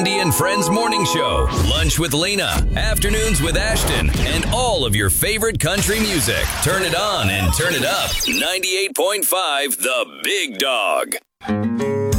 Andy and Friends Morning Show, Lunch with Lena, Afternoons with Ashton, and all of your favorite country music. Turn it on and turn it up. 98.5 The Big Dog.